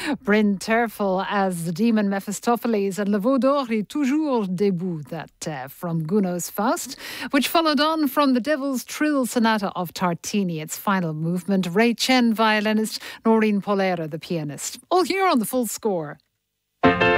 Bryn Terfel as the demon Mephistopheles and Le Veau d'Or est toujours debout, that from Gounod's Faust, which followed on from the Devil's Trill Sonata of Tartini, its final movement. Ray Chen, violinist, Noreen Polera, the pianist. All here on The Full Score.